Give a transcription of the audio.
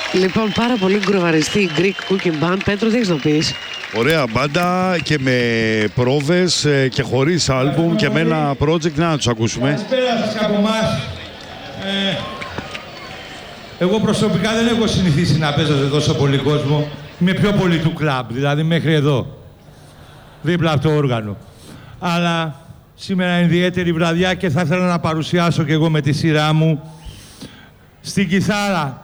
Λοιπόν, πάρα πολύ γκροβαριστή Greek Cooking Band. Πέτρο, τι έχεις να πεις? Ωραία μπάντα και με πρόβες και χωρίς άλμπουμ και με ένα project. Να τους ακούσουμε. Καλησπέρα σας και από εμάς. Εγώ προσωπικά δεν έχω συνηθίσει να παίζω σε τόσο πολύ κόσμο. Είμαι πιο πολύ του κλαμπ, δηλαδή μέχρι εδώ. Δίπλα από το όργανο. Αλλά σήμερα είναι ιδιαίτερη βραδιά και θα ήθελα να παρουσιάσω και εγώ με τη σειρά μου στην κιθάρα